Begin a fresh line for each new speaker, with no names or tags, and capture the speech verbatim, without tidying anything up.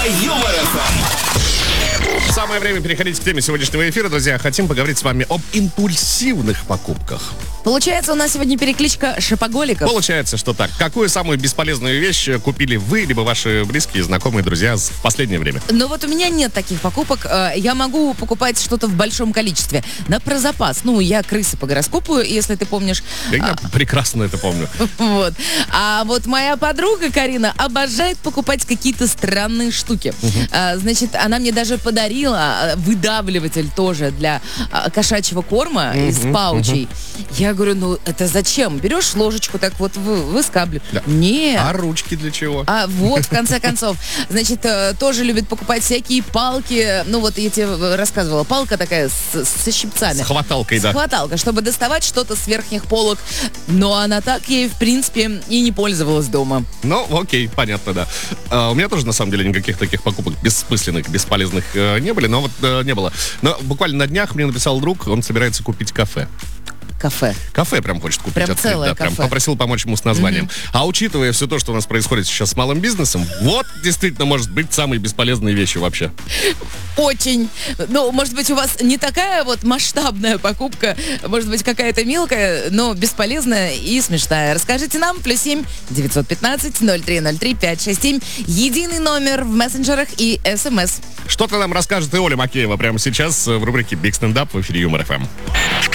Юмор эф эм.
Самое время переходить к теме сегодняшнего эфира, друзья. Хотим поговорить с вами об импульсивных покупках.
Получается, у нас сегодня перекличка шопоголиков.
Получается, что так. Какую самую бесполезную вещь купили вы, либо ваши близкие, знакомые, друзья в последнее время?
Но вот у меня нет таких покупок. Я могу покупать что-то в большом количестве. На про запас. Ну, я крыса по гороскопу, если ты помнишь.
Я а... прекрасно это помню.
Вот. А вот моя подруга Карина обожает покупать какие-то странные штуки. Угу. А, значит, она мне даже подарила выдавливатель тоже для а, кошачьего корма угу, из паучей. Угу. Я говорю, ну это зачем? Берешь ложечку, так вот вы, выскабливаешь.
Да.
Нет.
А ручки для чего?
А вот, в конце концов. Значит, тоже любит покупать всякие палки. Ну вот я тебе рассказывала, палка такая с, со щипцами.
С хваталкой, да.
С хваталкой, чтобы доставать что-то с верхних полок. Но она так ей, в принципе, и не пользовалась дома.
Ну, окей, понятно, да. А, у меня тоже, на самом деле, никаких таких покупок бессмысленных, бесполезных э, не были, но вот э, не было. Но буквально на днях мне написал друг, он собирается купить кафе.
Кафе.
Кафе прям хочет купить.
Прям
открыть,
целое
да,
кафе.
Прям попросил помочь ему с названием.
Mm-hmm.
А учитывая все то, что у нас происходит сейчас с малым бизнесом, вот действительно может быть самые бесполезные вещи вообще.
Очень. Ну, может быть, у вас не такая вот масштабная покупка, может быть, какая-то мелкая, но бесполезная и смешная. Расскажите нам. Плюс семь девятьсот пятнадцать ноль три ноль три пять шесть семь. Единый номер в мессенджерах и смс.
Что-то нам расскажет и Оля Макеева прямо сейчас в рубрике Big Stand Up в эфире Юмор эф эм.